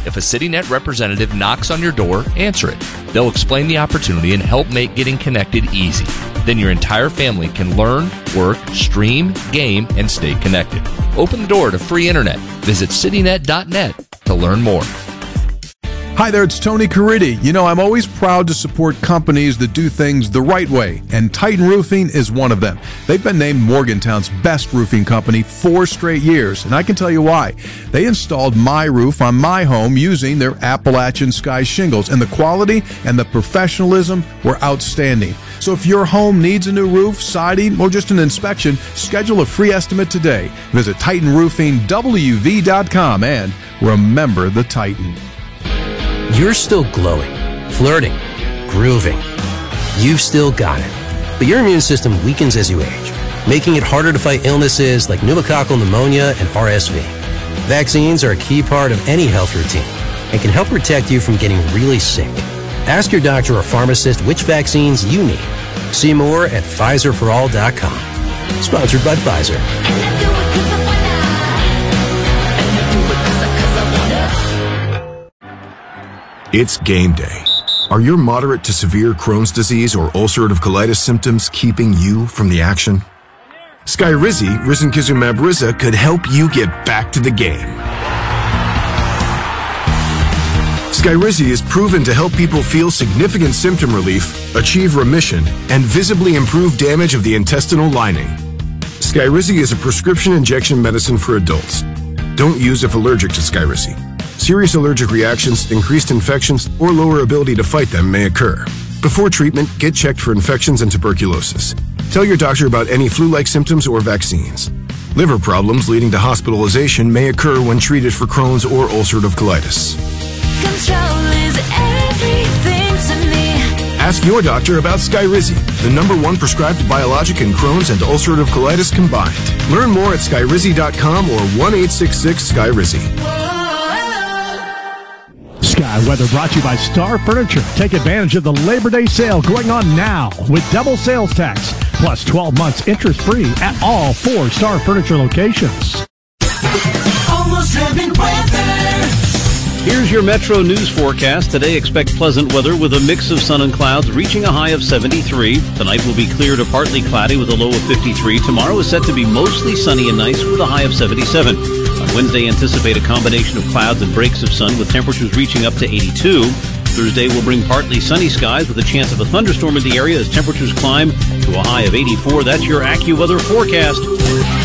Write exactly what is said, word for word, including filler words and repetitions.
If a CityNet representative knocks on your door, answer it. They'll explain the opportunity and help make getting connected easy. Then your entire family can learn, work, stream, game, and stay connected. Open the door to free internet. Visit citynet dot net to learn more. Hi there, it's Tony Caridi. You know, I'm always proud to support companies that do things the right way, and Titan Roofing is one of them. They've been named Morgantown's best roofing company four straight years, and I can tell you why. They installed my roof on my home using their Appalachian Sky shingles, and the quality and the professionalism were outstanding. So if your home needs a new roof, siding, or just an inspection, schedule a free estimate today. Visit Titan Roofing W V dot com and remember the Titan. You're still glowing, flirting, grooving. You've still got it. But your immune system weakens as you age, making it harder to fight illnesses like pneumococcal pneumonia and R S V. Vaccines are a key part of any health routine and can help protect you from getting really sick. Ask your doctor or pharmacist which vaccines you need. See more at Pfizer for all dot com. Sponsored by Pfizer. It's game day. Are your moderate to severe Crohn's disease or ulcerative colitis symptoms keeping you from the action? Skyrizi, risankizumab Riza, could help you get back to the game. Skyrizi is proven to help people feel significant symptom relief, achieve remission, and visibly improve damage of the intestinal lining. Skyrizi is a prescription injection medicine for adults. Don't use if allergic to Skyrizi. Serious allergic reactions, increased infections, or lower ability to fight them may occur. Before treatment, get checked for infections and tuberculosis. Tell your doctor about any flu-like symptoms or vaccines. Liver problems leading to hospitalization may occur when treated for Crohn's or ulcerative colitis. Control is everything to me. Ask your doctor about Skyrizi, the number one prescribed biologic in Crohn's and ulcerative colitis combined. Learn more at skyrizi dot com or one eight six six Skyrizi. Sky Weather brought to you by Star Furniture. Take advantage of the Labor Day sale going on now with double sales tax plus twelve months interest free at all four Star Furniture locations. Almost heaven weather. Here's your Metro News forecast. Today, expect pleasant weather with a mix of sun and clouds, reaching a high of seventy-three. Tonight will be clear to partly cloudy with a low of fifty-three. Tomorrow is set to be mostly sunny and nice with a high of seventy-seven. On Wednesday, anticipate a combination of clouds and breaks of sun with temperatures reaching up to eighty-two. Thursday will bring partly sunny skies with a chance of a thunderstorm in the area as temperatures climb to a high of eighty-four. That's your AccuWeather forecast.